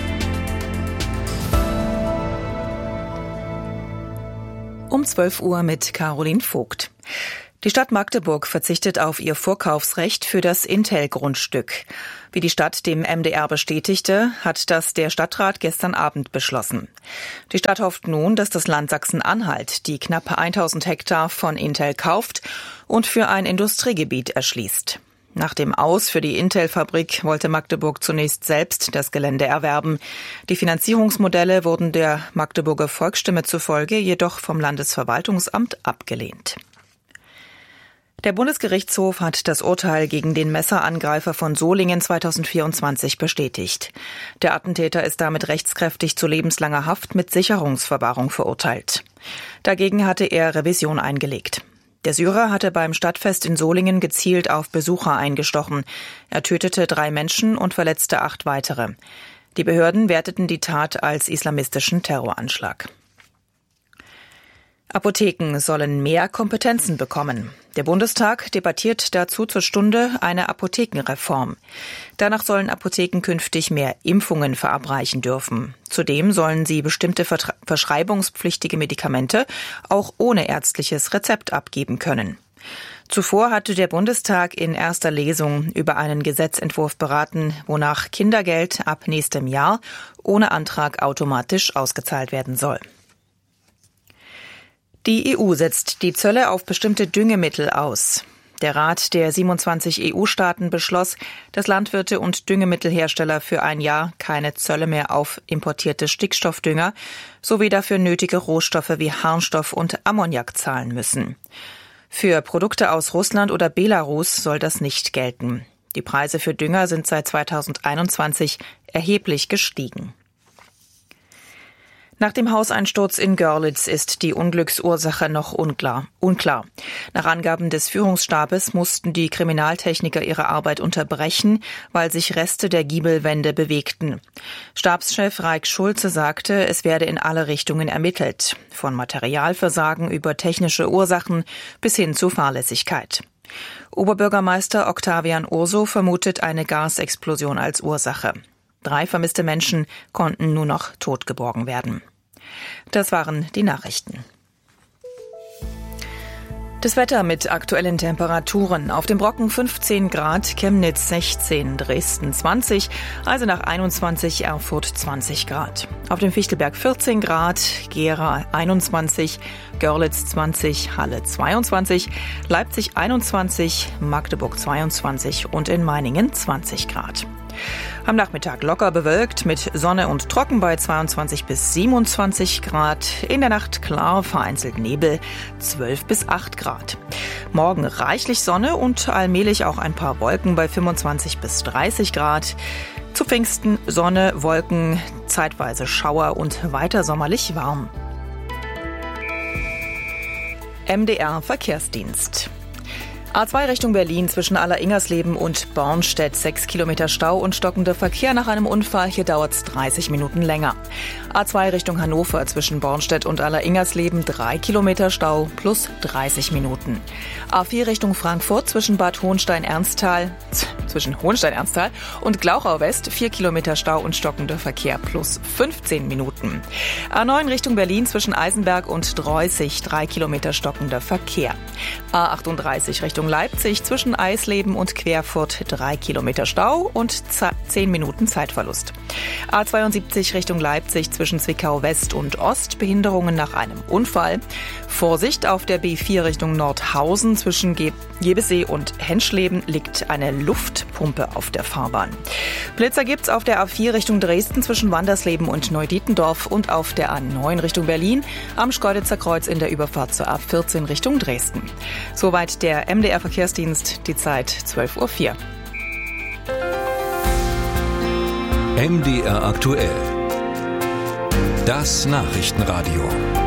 Um zwölf Uhr mit Caroline Vogt. Die Stadt Magdeburg verzichtet auf ihr Vorkaufsrecht für das Intel-Grundstück. Wie die Stadt dem M D R bestätigte, hat das der Stadtrat gestern Abend beschlossen. Die Stadt hofft nun, dass das Land Sachsen-Anhalt die knapp tausend Hektar von Intel kauft und für ein Industriegebiet erschließt. Nach dem Aus für die Intel-Fabrik wollte Magdeburg zunächst selbst das Gelände erwerben. Die Finanzierungsmodelle wurden der Magdeburger Volksstimme zufolge jedoch vom Landesverwaltungsamt abgelehnt. Der Bundesgerichtshof hat das Urteil gegen den Messerangreifer von Solingen zweitausendvierundzwanzig bestätigt. Der Attentäter ist damit rechtskräftig zu lebenslanger Haft mit Sicherungsverwahrung verurteilt. Dagegen hatte er Revision eingelegt. Der Syrer hatte beim Stadtfest in Solingen gezielt auf Besucher eingestochen. Er tötete drei Menschen und verletzte acht weitere. Die Behörden werteten die Tat als islamistischen Terroranschlag. Apotheken sollen mehr Kompetenzen bekommen. Der Bundestag debattiert dazu zur Stunde eine Apothekenreform. Danach sollen Apotheken künftig mehr Impfungen verabreichen dürfen. Zudem sollen sie bestimmte verschreibungspflichtige Medikamente auch ohne ärztliches Rezept abgeben können. Zuvor hatte der Bundestag in erster Lesung über einen Gesetzentwurf beraten, wonach Kindergeld ab nächstem Jahr ohne Antrag automatisch ausgezahlt werden soll. Die E U setzt die Zölle auf bestimmte Düngemittel aus. Der Rat der siebenundzwanzig E U-Staaten beschloss, dass Landwirte und Düngemittelhersteller für ein Jahr keine Zölle mehr auf importierte Stickstoffdünger sowie dafür nötige Rohstoffe wie Harnstoff und Ammoniak zahlen müssen. Für Produkte aus Russland oder Belarus soll das nicht gelten. Die Preise für Dünger sind seit zweitausendeinundzwanzig erheblich gestiegen. Nach dem Hauseinsturz in Görlitz ist die Unglücksursache noch unklar. unklar. Nach Angaben des Führungsstabes mussten die Kriminaltechniker ihre Arbeit unterbrechen, weil sich Reste der Giebelwände bewegten. Stabschef Raik Schulze sagte, es werde in alle Richtungen ermittelt, von Materialversagen über technische Ursachen bis hin zu Fahrlässigkeit. Oberbürgermeister Octavian Urso vermutet eine Gasexplosion als Ursache. Drei vermisste Menschen konnten nur noch tot geborgen werden. Das waren die Nachrichten. Das Wetter mit aktuellen Temperaturen. Auf dem Brocken fünfzehn Grad, Chemnitz sechzehn, Dresden zwanzig, Eisenach einundzwanzig, Erfurt zwanzig Grad. Auf dem Fichtelberg vierzehn Grad, Gera einundzwanzig, Görlitz zwanzig, Halle zweiundzwanzig, Leipzig einundzwanzig, Magdeburg zweiundzwanzig und in Meiningen zwanzig Grad. Am Nachmittag locker bewölkt mit Sonne und Trocken bei zweiundzwanzig bis siebenundzwanzig Grad. In der Nacht klar, vereinzelt Nebel, zwölf bis acht Grad. Morgen reichlich Sonne und allmählich auch ein paar Wolken bei fünfundzwanzig bis dreißig Grad. Zu Pfingsten Sonne, Wolken, zeitweise Schauer und weiter sommerlich warm. M D R Verkehrsdienst. A zwei Richtung Berlin zwischen Aller-Ingersleben und Bornstedt. Sechs Kilometer Stau und stockender Verkehr nach einem Unfall. Hier dauert es dreißig Minuten länger. A zwei Richtung Hannover zwischen Bornstedt und Aller-Ingersleben. Drei Kilometer Stau plus dreißig Minuten. A vier Richtung Frankfurt zwischen Bad Hohenstein-Ernsthal, zwischen Hohenstein-Ernsthal und Glauchau West. Vier Kilometer Stau und stockender Verkehr plus fünfzehn Minuten. A neun Richtung Berlin zwischen Eisenberg und Dreußig. Drei Kilometer stockender Verkehr. A achtunddreißig Richtung Leipzig zwischen Eisleben und Querfurt drei Kilometer Stau und zehn Minuten Zeitverlust. A zweiundsiebzig Richtung Leipzig zwischen Zwickau West und Ost, Behinderungen nach einem Unfall. Vorsicht, auf der B vier Richtung Nordhausen zwischen Gebessee und Henschleben liegt eine Luftpumpe auf der Fahrbahn. Blitzer gibt's auf der A vier Richtung Dresden zwischen Wandersleben und Neudietendorf und auf der A neun Richtung Berlin am Schkeuditzer Kreuz in der Überfahrt zur A vierzehn Richtung Dresden. Soweit der M D R Verkehrsdienst, die Zeit zwölf Uhr vier. M D R aktuell. Das Nachrichtenradio.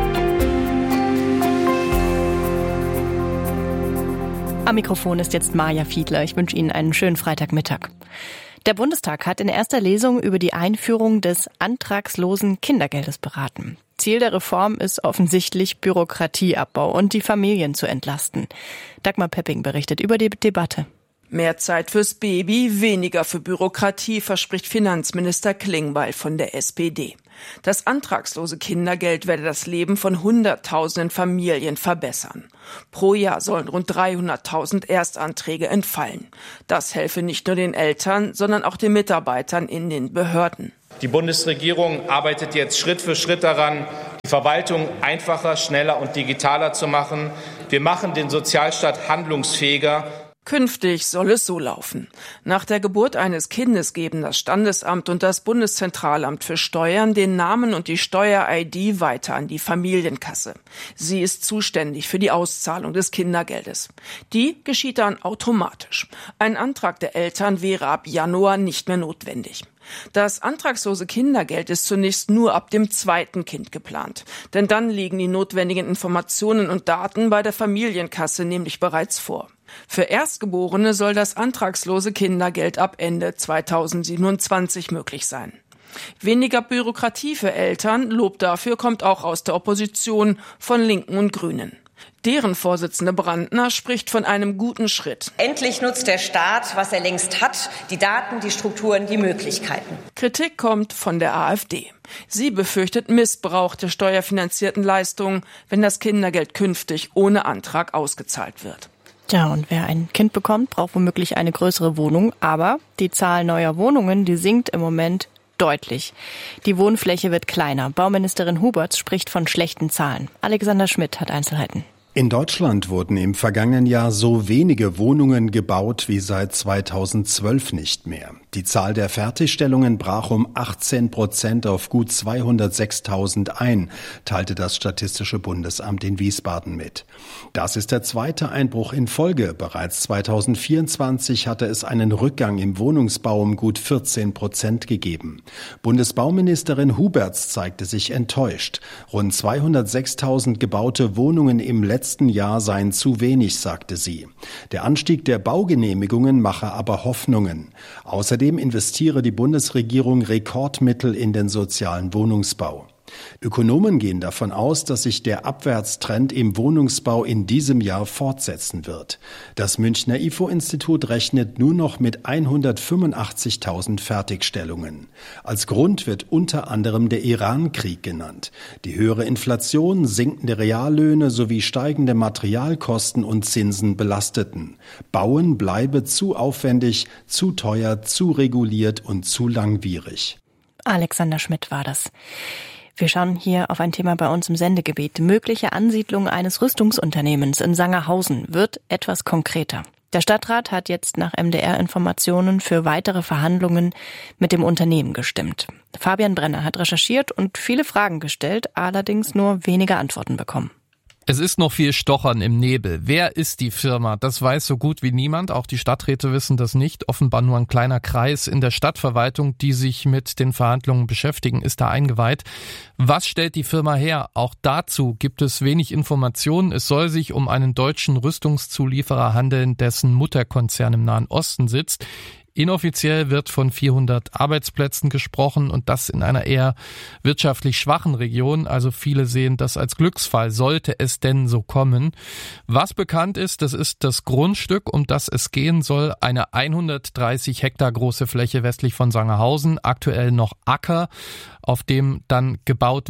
Am Mikrofon ist jetzt Maja Fiedler. Ich wünsche Ihnen einen schönen Freitagmittag. Der Bundestag hat in erster Lesung über die Einführung des antragslosen Kindergeldes beraten. Ziel der Reform ist offensichtlich Bürokratieabbau und die Familien zu entlasten. Dagmar Pepping berichtet über die Debatte. Mehr Zeit fürs Baby, weniger für Bürokratie, verspricht Finanzminister Klingbeil von der S P D. Das antragslose Kindergeld werde das Leben von Hunderttausenden Familien verbessern. Pro Jahr sollen rund dreihunderttausend Erstanträge entfallen. Das helfe nicht nur den Eltern, sondern auch den Mitarbeitern in den Behörden. Die Bundesregierung arbeitet jetzt Schritt für Schritt daran, die Verwaltung einfacher, schneller und digitaler zu machen. Wir machen den Sozialstaat handlungsfähiger. Künftig soll es so laufen. Nach der Geburt eines Kindes geben das Standesamt und das Bundeszentralamt für Steuern den Namen und die Steuer-I D weiter an die Familienkasse. Sie ist zuständig für die Auszahlung des Kindergeldes. Die geschieht dann automatisch. Ein Antrag der Eltern wäre ab Januar nicht mehr notwendig. Das antragslose Kindergeld ist zunächst nur ab dem zweiten Kind geplant. Denn dann liegen die notwendigen Informationen und Daten bei der Familienkasse nämlich bereits vor. Für Erstgeborene soll das antragslose Kindergeld ab Ende zweitausendsiebenundzwanzig möglich sein. Weniger Bürokratie für Eltern, Lob dafür kommt auch aus der Opposition von Linken und Grünen. Deren Vorsitzende Brandner spricht von einem guten Schritt. Endlich nutzt der Staat, was er längst hat, die Daten, die Strukturen, die Möglichkeiten. Kritik kommt von der AfD. Sie befürchtet Missbrauch der steuerfinanzierten Leistungen, wenn das Kindergeld künftig ohne Antrag ausgezahlt wird. Ja, und wer ein Kind bekommt, braucht womöglich eine größere Wohnung. Aber die Zahl neuer Wohnungen, die sinkt im Moment deutlich. Die Wohnfläche wird kleiner. Bauministerin Huberts spricht von schlechten Zahlen. Alexander Schmidt hat Einzelheiten. In Deutschland wurden im vergangenen Jahr so wenige Wohnungen gebaut wie seit zweitausendzwölf nicht mehr. Die Zahl der Fertigstellungen brach um achtzehn Prozent auf gut zweihundertsechstausend ein, teilte das Statistische Bundesamt in Wiesbaden mit. Das ist der zweite Einbruch in Folge. Bereits zweitausendvierundzwanzig hatte es einen Rückgang im Wohnungsbau um gut vierzehn Prozent gegeben. Bundesbauministerin Huberts zeigte sich enttäuscht. Rund zweihundertsechstausend gebaute Wohnungen im letzten Jahr seien zu wenig, sagte sie. Der Anstieg der Baugenehmigungen mache aber Hoffnungen. Außerdem investiere die Bundesregierung Rekordmittel in den sozialen Wohnungsbau. Ökonomen gehen davon aus, dass sich der Abwärtstrend im Wohnungsbau in diesem Jahr fortsetzen wird. Das Münchner I F O-Institut rechnet nur noch mit hundertfünfundachtzigtausend Fertigstellungen. Als Grund wird unter anderem der Iran-Krieg genannt. Die höhere Inflation, sinkende Reallöhne sowie steigende Materialkosten und Zinsen belasteten. Bauen bleibe zu aufwendig, zu teuer, zu reguliert und zu langwierig. Alexander Schmidt war das. Wir schauen hier auf ein Thema bei uns im Sendegebiet. Mögliche Ansiedlung eines Rüstungsunternehmens in Sangerhausen wird etwas konkreter. Der Stadtrat hat jetzt nach M D R-Informationen für weitere Verhandlungen mit dem Unternehmen gestimmt. Fabian Brenner hat recherchiert und viele Fragen gestellt, allerdings nur wenige Antworten bekommen. Es ist noch viel Stochern im Nebel. Wer ist die Firma? Das weiß so gut wie niemand. Auch die Stadträte wissen das nicht. Offenbar nur ein kleiner Kreis in der Stadtverwaltung, die sich mit den Verhandlungen beschäftigen, ist da eingeweiht. Was stellt die Firma her? Auch dazu gibt es wenig Informationen. Es soll sich um einen deutschen Rüstungszulieferer handeln, dessen Mutterkonzern im Nahen Osten sitzt. Inoffiziell wird von vierhundert Arbeitsplätzen gesprochen und das in einer eher wirtschaftlich schwachen Region. Also viele sehen das als Glücksfall, sollte es denn so kommen. Was bekannt ist, das ist das Grundstück, um das es gehen soll. Eine hundertdreißig Hektar große Fläche westlich von Sangerhausen, aktuell noch Acker, auf dem dann gebaut werden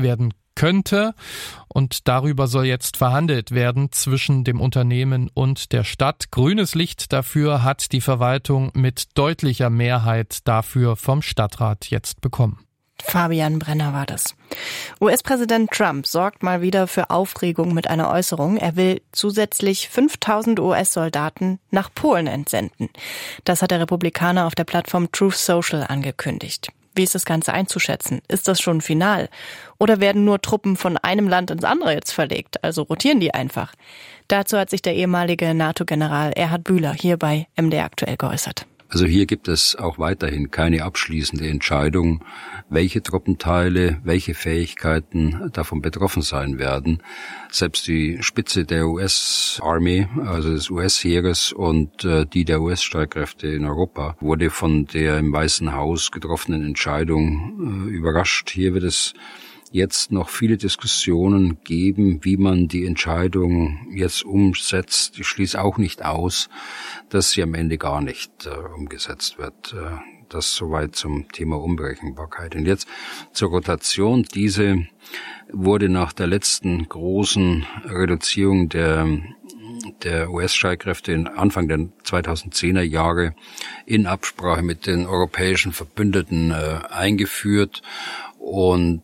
könnte. Und darüber soll jetzt verhandelt werden zwischen dem Unternehmen und der Stadt. Grünes Licht dafür hat die Verwaltung mit deutlicher Mehrheit dafür vom Stadtrat jetzt bekommen. Fabian Brenner war das. U S-Präsident Trump sorgt mal wieder für Aufregung mit einer Äußerung. Er will zusätzlich fünftausend U S-Soldaten nach Polen entsenden. Das hat der Republikaner auf der Plattform Truth Social angekündigt. Wie ist das Ganze einzuschätzen? Ist das schon final? Oder werden nur Truppen von einem Land ins andere jetzt verlegt? Also rotieren die einfach? Dazu hat sich der ehemalige NATO-General Erhard Bühler hier bei M D R aktuell geäußert. Also hier gibt es auch weiterhin keine abschließende Entscheidung, welche Truppenteile, welche Fähigkeiten davon betroffen sein werden. Selbst die Spitze der U S-Army, also des U S-Heeres und äh, die der U S-Streitkräfte in Europa, wurde von der im Weißen Haus getroffenen Entscheidung äh, überrascht. Hier wird es jetzt noch viele Diskussionen geben, wie man die Entscheidung jetzt umsetzt. Ich schließe auch nicht aus, dass sie am Ende gar nicht äh, umgesetzt wird. Äh, das soweit zum Thema Unberechenbarkeit. Und jetzt zur Rotation. Diese wurde nach der letzten großen Reduzierung der der U S-Streitkräfte in Anfang der zweitausendzehner Jahre in Absprache mit den europäischen Verbündeten äh, eingeführt und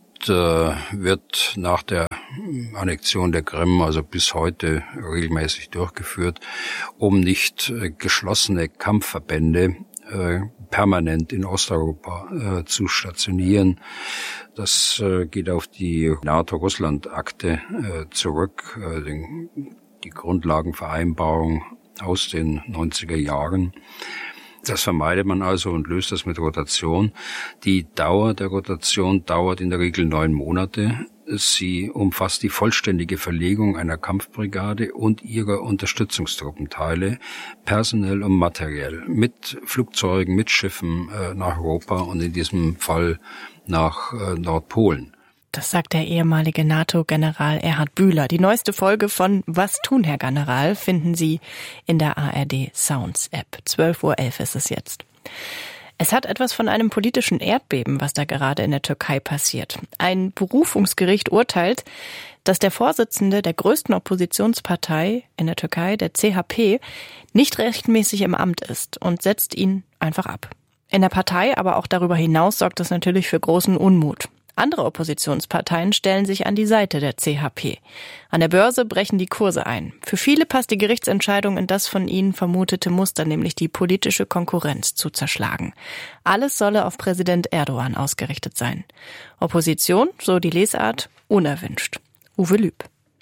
wird nach der Annexion der Krim, also bis heute, regelmäßig durchgeführt, um nicht geschlossene Kampfverbände äh, permanent in Osteuropa äh, zu stationieren. Das äh, geht auf die NATO-Russland-Akte äh, zurück, äh, den, die Grundlagenvereinbarung aus den neunziger Jahren. Das vermeidet man also und löst das mit Rotation. Die Dauer der Rotation dauert in der Regel neun Monate. Sie umfasst die vollständige Verlegung einer Kampfbrigade und ihrer Unterstützungstruppenteile, personell und materiell, mit Flugzeugen, mit Schiffen äh, nach Europa und in diesem Fall nach äh, Nordpolen. Das sagt der ehemalige NATO-General Erhard Bühler. Die neueste Folge von Was tun, Herr General, finden Sie in der A R D Sounds App. zwölf Uhr elf ist es jetzt. Es hat etwas von einem politischen Erdbeben, was da gerade in der Türkei passiert. Ein Berufungsgericht urteilt, dass der Vorsitzende der größten Oppositionspartei in der Türkei, der C H P, nicht rechtmäßig im Amt ist und setzt ihn einfach ab. In der Partei, aber auch darüber hinaus sorgt das natürlich für großen Unmut. Andere Oppositionsparteien stellen sich an die Seite der C H P. An der Börse brechen die Kurse ein. Für viele passt die Gerichtsentscheidung in das von ihnen vermutete Muster, nämlich die politische Konkurrenz zu zerschlagen. Alles solle auf Präsident Erdogan ausgerichtet sein. Opposition, so die Lesart, unerwünscht. Uwe Lüb.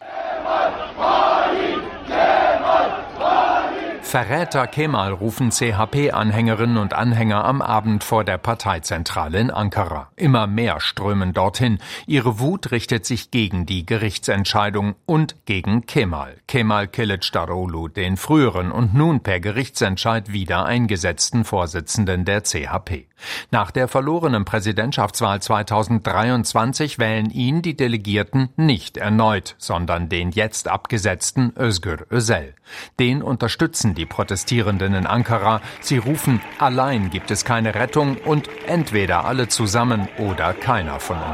Verräter Kemal, rufen C H P-Anhängerinnen und Anhänger am Abend vor der Parteizentrale in Ankara. Immer mehr strömen dorthin. Ihre Wut richtet sich gegen die Gerichtsentscheidung und gegen Kemal. Kemal Kılıçdaroğlu, den früheren und nun per Gerichtsentscheid wieder eingesetzten Vorsitzenden der C H P. Nach der verlorenen Präsidentschaftswahl zweitausenddreiundzwanzig wählen ihn die Delegierten nicht erneut, sondern den jetzt abgesetzten Özgür Özel. Den unterstützen die Protestierenden in Ankara. Sie rufen, allein gibt es keine Rettung und entweder alle zusammen oder keiner von uns.